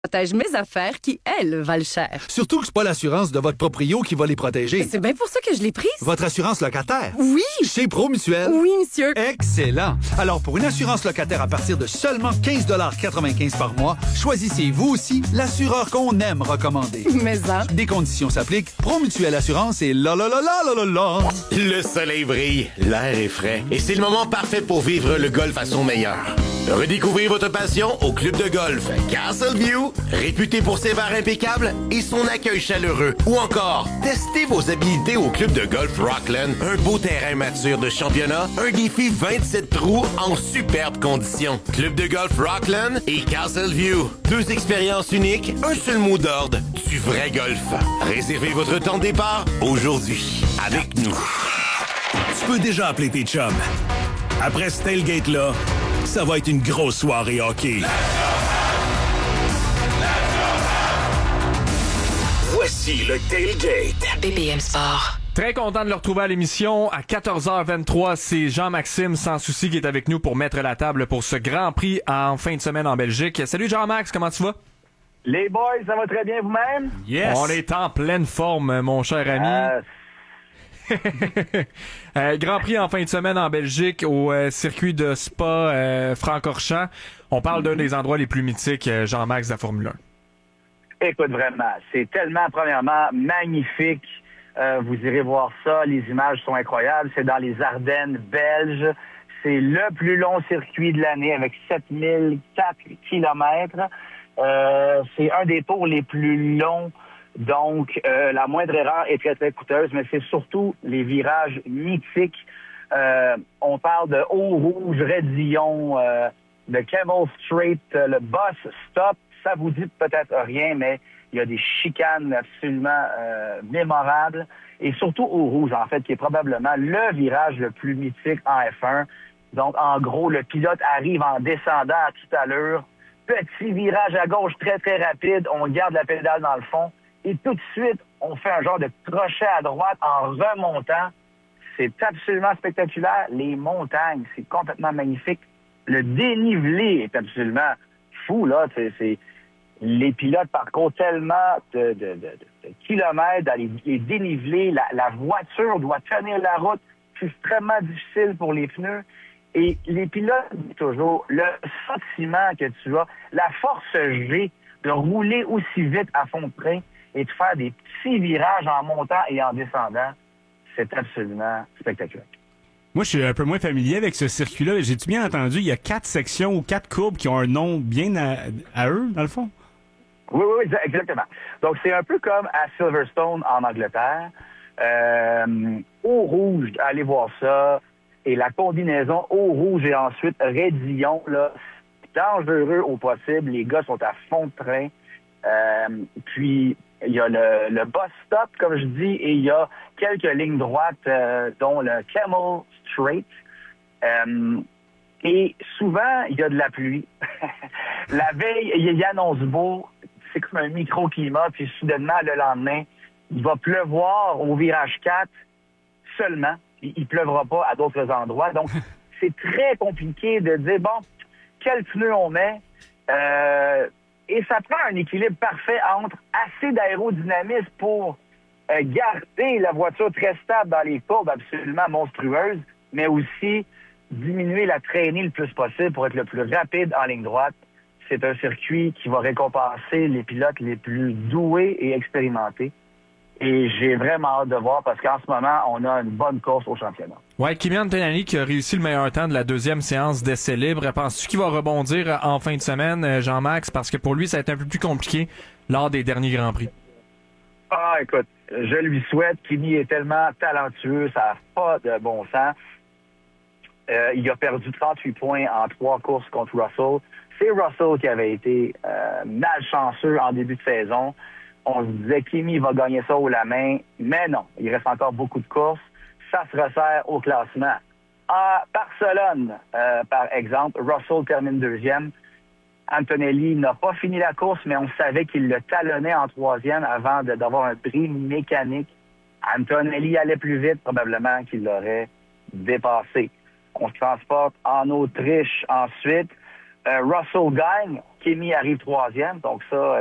Protège mes affaires qui, elles, valent cher. Surtout que c'est pas l'assurance de votre proprio qui va les protéger. C'est bien pour ça que je l'ai prise. Votre assurance locataire. Oui. Chez Promutuelle. Oui, monsieur. Excellent. Alors, pour une assurance locataire à partir de seulement 15,95 $ par mois, choisissez vous aussi l'assureur qu'on aime recommander. Mais ça. Des conditions s'appliquent. Promutuelle Assurance et la la la la la la la. Le soleil brille, l'air est frais et c'est le moment parfait pour vivre le golf à son meilleur. Redécouvrez votre passion au club de golf Castleview, réputé pour ses verres impeccables et son accueil chaleureux. Ou encore, testez vos habilités au club de golf Rockland, un beau terrain mature de championnat, un défi 27 trous en superbes conditions. Club de golf Rockland et Castleview, deux expériences uniques, un seul mot d'ordre, du vrai golf. Réservez votre temps de départ aujourd'hui avec nous. Tu peux déjà appeler tes chums. Après ce tailgate-là, ça va être une grosse soirée hockey. Voici le tailgate. BPM Sport. Très content de le retrouver à l'émission. À 14h23, c'est Jean-Maxime Sans Souci qui est avec nous pour mettre la table pour ce Grand Prix en fin de semaine en Belgique. Salut Jean-Max, comment tu vas? Les boys, ça va très bien vous-même? Yes! On est en pleine forme, mon cher ami. Grand Prix en fin de semaine en Belgique au circuit de Spa Francorchamps. On parle d'un des endroits les plus mythiques, Jean-Max, de la Formule 1. Écoute, vraiment, c'est tellement, premièrement, magnifique. Vous irez voir ça. Les images sont incroyables. C'est dans les Ardennes belges. C'est le plus long circuit de l'année avec 7004 kilomètres. C'est un des tours les plus longs. Donc, la moindre erreur est très, très coûteuse, mais c'est surtout les virages mythiques. On parle de Eau-Rouge, Raidillon, de Camel Straight, le Boss Stop. Ça vous dit peut-être rien, mais il y a des chicanes absolument mémorables. Et surtout Eau-Rouge, en fait, qui est probablement le virage le plus mythique en F1. Donc, en gros, le pilote arrive en descendant à toute allure. Petit virage à gauche très, très rapide. On garde la pédale dans le fond. Et tout de suite, on fait un genre de crochet à droite en remontant. C'est absolument spectaculaire. Les montagnes, c'est complètement magnifique. Le dénivelé est absolument fou, là. C'est les pilotes parcourent tellement de kilomètres dans les dénivelés. La voiture doit tenir la route. C'est extrêmement difficile pour les pneus. Et les pilotes disent toujours, le sentiment que tu as, la force G de rouler aussi vite à fond de train et de faire des petits virages en montant et en descendant, c'est absolument spectaculaire. Moi, je suis un peu moins familier avec ce circuit-là. J'ai-tu bien entendu, il y a 4 sections ou 4 courbes qui ont un nom bien à eux, dans le fond? Oui, exactement. Donc, c'est un peu comme à Silverstone en Angleterre. Eau-Rouge, allez voir ça. Et la combinaison Eau-Rouge et ensuite Raidillon, là, c'est dangereux au possible. Les gars sont à fond de train. Puis, il y a le bus stop, comme je dis, et il y a quelques lignes droites, dont le Camel Straight. Et souvent, il y a de la pluie. La veille, il annonce beau. C'est comme un microclimat. Puis, soudainement, le lendemain, il va pleuvoir au virage 4 seulement. Il pleuvra pas à d'autres endroits. Donc, c'est très compliqué de dire, bon, quel pneu on met? Et ça prend un équilibre parfait entre assez d'aérodynamisme pour garder la voiture très stable dans les courbes absolument monstrueuses, mais aussi diminuer la traînée le plus possible pour être le plus rapide en ligne droite. C'est un circuit qui va récompenser les pilotes les plus doués et expérimentés. Et j'ai vraiment hâte de voir parce qu'en ce moment, on a une bonne course au championnat. Ouais, Kimi Antonelli qui a réussi le meilleur temps de la deuxième séance d'essai libre. Penses-tu qu'il va rebondir en fin de semaine, Jean-Max? Parce que pour lui, ça a été un peu plus compliqué lors des derniers Grands Prix. Ah, écoute, je lui souhaite. Kimi est tellement talentueux, ça n'a pas de bon sens. Il a perdu 38 points en 3 courses contre Russell. C'est Russell qui avait été malchanceux en début de saison. On se disait Kimi va gagner ça haut la main, mais non, il reste encore beaucoup de courses. Ça se resserre au classement. À Barcelone, par exemple, Russell termine deuxième. Antonelli n'a pas fini la course, mais on savait qu'il le talonnait en troisième avant d'avoir un bris mécanique. Antonelli allait plus vite, probablement qu'il l'aurait dépassé. On se transporte en Autriche ensuite. Russell gagne Kimi arrive troisième. Donc ça,